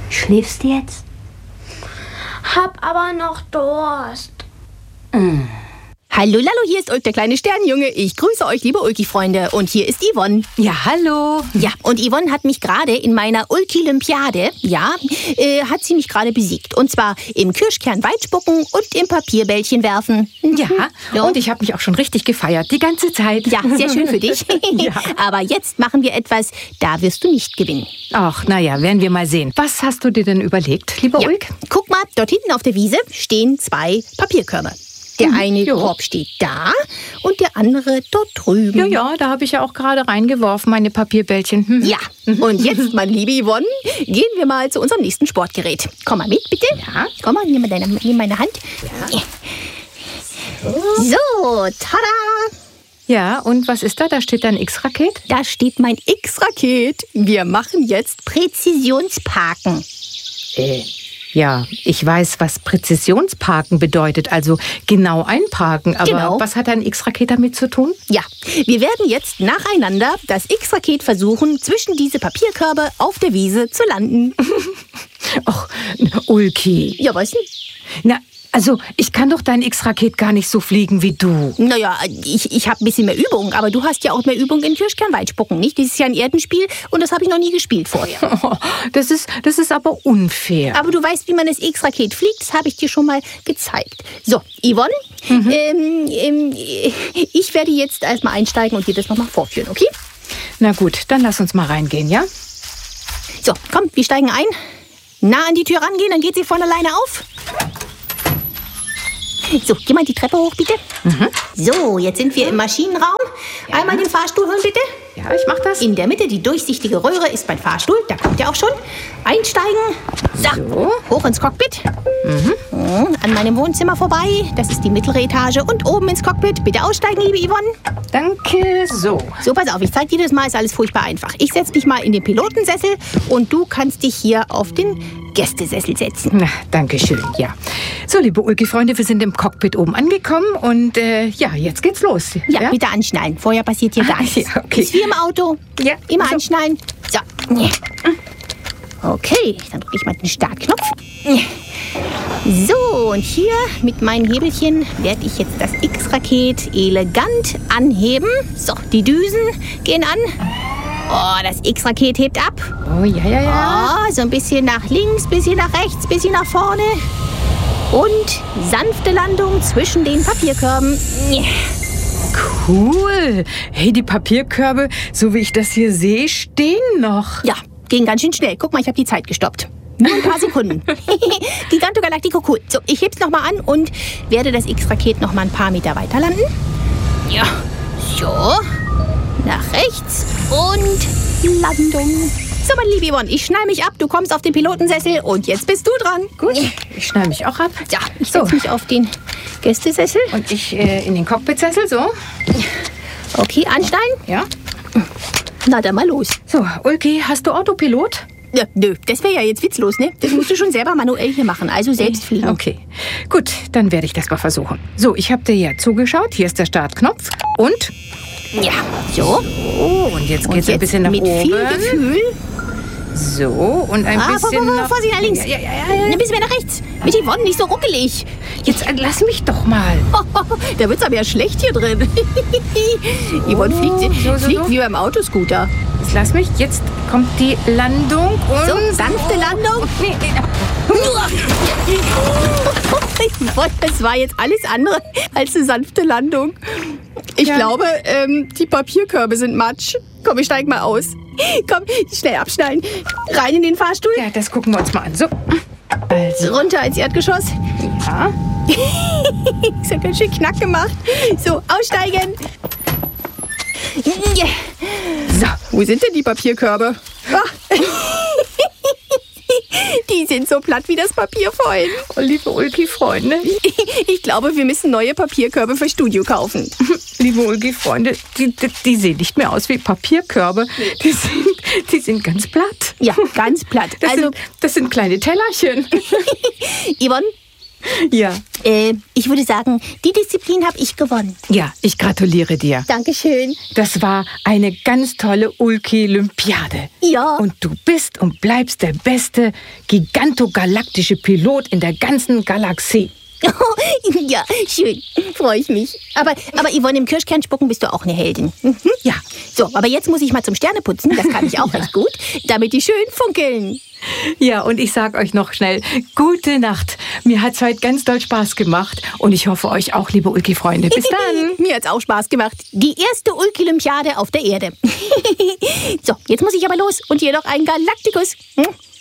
Schläfst du jetzt? Hab aber noch Durst. Hallo, Lalo, hier ist Ulk, der kleine Sternjunge. Ich grüße euch, liebe Ulki-Freunde. Und hier ist Yvonne. Ja, hallo. Ja, und Yvonne hat mich gerade in meiner Ulki-Olympiade, hat sie mich gerade besiegt. Und zwar im Kirschkern weitspucken und im Papierbällchen werfen. Ja, und ich habe mich auch schon richtig gefeiert, die ganze Zeit. Ja, sehr schön für dich. Ja. Aber jetzt machen wir etwas, da wirst du nicht gewinnen. Ach, naja, werden wir mal sehen. Was hast du dir denn überlegt, lieber Ulk? Guck mal, dort hinten auf der Wiese stehen 2 Papierkörbe. Der eine Korb steht da und der andere dort drüben. Ja, da habe ich ja auch gerade reingeworfen, meine Papierbällchen. Ja, und jetzt, meine liebe Yvonne, gehen wir mal zu unserem nächsten Sportgerät. Komm mal mit, bitte. Ja. Komm mal, nimm meine Hand. Ja. So, tada! Ja, und was ist da? Da steht ein X-Raket? Da steht mein X-Raket. Wir machen jetzt Präzisionsparken. Ja, ich weiß, was Präzisionsparken bedeutet, also genau einparken. Aber Genau. Was hat ein X-Raket damit zu tun? Ja, wir werden jetzt nacheinander das X-Raket versuchen, zwischen diese Papierkörbe auf der Wiese zu landen. Och, Ulki. Ja, was denn? Na, also, ich kann doch dein X-Raket gar nicht so fliegen wie du. Naja, ich habe ein bisschen mehr Übung, aber du hast ja auch mehr Übung in Kirschkernweitspucken, nicht? Das ist ja ein Erdenspiel und das habe ich noch nie gespielt vorher. Oh, das ist aber unfair. Aber du weißt, wie man das X-Raket fliegt, das habe ich dir schon mal gezeigt. So, Yvonne, ich werde jetzt erstmal einsteigen und dir das nochmal vorführen, okay? Na gut, dann lass uns mal reingehen, ja? So, komm, wir steigen ein. Nah an die Tür rangehen, dann geht sie von alleine auf. So, geh mal die Treppe hoch, bitte. So, jetzt sind wir im Maschinenraum. Einmal den Fahrstuhl holen, bitte. Ja, ich mach das. In der Mitte, die durchsichtige Röhre, ist mein Fahrstuhl. Da kommt er auch schon. Einsteigen. So, hoch ins Cockpit. An meinem Wohnzimmer vorbei. Das ist die mittlere Etage. Und oben ins Cockpit. Bitte aussteigen, liebe Yvonne. Danke, so. So, pass auf, ich zeige dir das mal. Ist alles furchtbar einfach. Ich setze dich mal in den Pilotensessel und du kannst dich hier auf den Gästesessel setzen. Na, danke schön, ja. So, liebe Ulki-Freunde, wir sind im Cockpit oben angekommen und ja, jetzt geht's los. Ja, bitte anschnallen. Vorher passiert hier gar nichts. Ja, okay. Ist wie im Auto. Ja, Immer so. anschnallen. So. Okay, dann drücke ich mal den Startknopf. So, und hier mit meinen Hebelchen werde ich jetzt das X-Raket elegant anheben. So, die Düsen gehen an. Oh, das X-Raket hebt ab. Oh, ja. Oh, so ein bisschen nach links, bisschen nach rechts, bisschen nach vorne. Und sanfte Landung zwischen den Papierkörben. Cool. Hey, die Papierkörbe, so wie ich das hier sehe, stehen noch. Ja, ging ganz schön schnell. Guck mal, ich habe die Zeit gestoppt. Nur ein paar Sekunden. Giganto Galactico, cool. So, ich heb's nochmal an und werde das X-Raket nochmal ein paar Meter weiter landen. Ja, so. Nach rechts und Landung. So, meine liebe Yvonne, ich schnall mich ab, du kommst auf den Pilotensessel und jetzt bist du dran. Gut, ich schnall mich auch ab. Ja, ich setze mich auf den Gästesessel. Und ich in den Cockpitsessel, so. Okay, anschnallen. Ja. Na, dann mal los. So, Ulki, hast du Autopilot? Ja, nö, das wäre ja jetzt witzlos, ne? Das musst du schon selber manuell hier machen, also selbst fliegen. Okay, gut, dann werde ich das mal versuchen. So, ich habe dir ja zugeschaut. Hier ist der Startknopf. Und? Ja, so. Oh, und jetzt geht's ein bisschen nach mit oben. viel Gefühl. So, und ein bisschen nach... Vorsicht, nach links. Ja. Ein bisschen mehr nach rechts. Mit Yvonne, nicht so ruckelig. Jetzt lass mich doch mal. Da wird's aber ja schlecht hier drin. Yvonne fliegt so. wie beim Autoscooter. Jetzt lass mich. Jetzt kommt die Landung und... So, sanfte Landung. Nee. Yvonne, das war jetzt alles andere als eine sanfte Landung. Ich glaube, die Papierkörbe sind Matsch. Komm, wir steigen mal aus. Komm, schnell abschnallen. Rein in den Fahrstuhl. Ja, das gucken wir uns mal an. So. Also, Runter ins Erdgeschoss. ja. Das hat ganz schön Knack gemacht. So, aussteigen. So, wo sind denn die Papierkörbe? Ah. Die sind so platt wie das Papier vorhin. Oh, liebe Ulki-Freunde. Ich glaube, wir müssen neue Papierkörbe für Studio kaufen. Liebe Ulki-Freunde, die sehen nicht mehr aus wie Papierkörbe. Die sind ganz platt. Ja, ganz platt. Das sind kleine Tellerchen. Yvonne, Ja. Ich würde sagen, die Disziplin habe ich gewonnen. Ja, ich gratuliere dir. Dankeschön. Das war eine ganz tolle Ulki-Olympiade. Ja. Und du bist und bleibst der beste gigantogalaktische Pilot in der ganzen Galaxie. Ja, schön. Freue ich mich. Aber Yvonne, im Kirschkern spucken bist du auch eine Heldin. Mhm. Ja. So, aber jetzt muss ich mal zum Sterneputzen. Das kann ich auch recht gut, damit die schön funkeln. Ja, und ich sag euch noch schnell, gute Nacht. Mir hat's heute ganz doll Spaß gemacht. Und ich hoffe euch auch, liebe Ulki-Freunde. Bis dann. Mir hat's auch Spaß gemacht. Die erste Ulki-Olympiade auf der Erde. So, jetzt muss ich aber los und hier noch einen Galaktikus.